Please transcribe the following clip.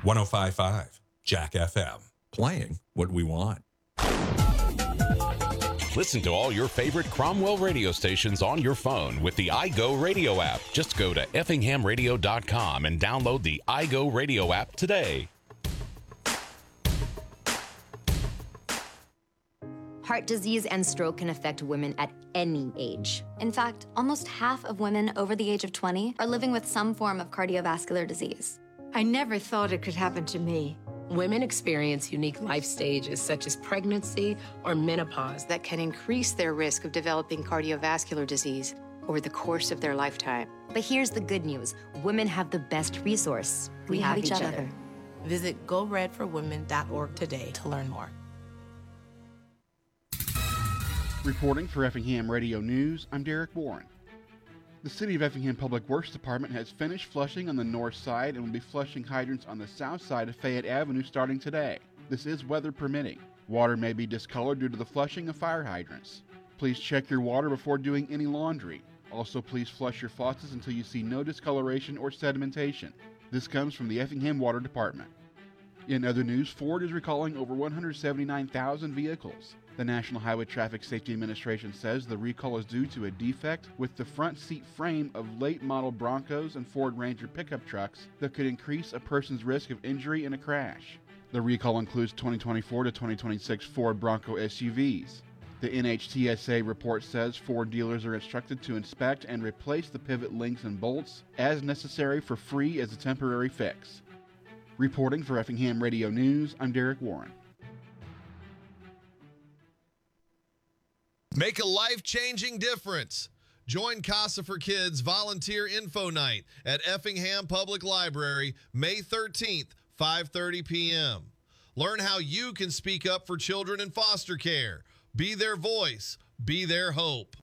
105.5 Jack FM. Playing what we want. Listen to all your favorite Cromwell radio stations on your phone with the iGo Radio app. Just go to effinghamradio.com and download the iGo Radio app today. Heart disease and stroke can affect women at any age. In fact, almost half of women over the age of 20 are living with some form of cardiovascular disease. I never thought it could happen to me. Women experience unique life stages such as pregnancy or menopause that can increase their risk of developing cardiovascular disease over the course of their lifetime. But here's the good news. Women have the best resource. We have each other. Visit GoRedForWomen.org today to learn more. Reporting for Effingham Radio News, I'm Derek Warren. The City of Effingham Public Works Department has finished flushing on the north side and will be flushing hydrants on the south side of Fayette Avenue starting today. This is weather permitting. Water may be discolored due to the flushing of fire hydrants. Please check your water before doing any laundry. Also, please flush your faucets until you see no discoloration or sedimentation. This comes from the Effingham Water Department. In other news, Ford is recalling over 179,000 vehicles. The National Highway Traffic Safety Administration says the recall is due to a defect with the front seat frame of late model Broncos and Ford Ranger pickup trucks that could increase a person's risk of injury in a crash. The recall includes 2024 to 2026 Ford Bronco SUVs. The NHTSA report says Ford dealers are instructed to inspect and replace the pivot links and bolts as necessary for free as a temporary fix. Reporting for Effingham Radio News, I'm Derek Warren. Make a life-changing difference. Join Casa for Kids Volunteer Info Night at Effingham Public Library, May 13th, 5:30 p.m. Learn how you can speak up for children in foster care. Be their voice. Be their hope.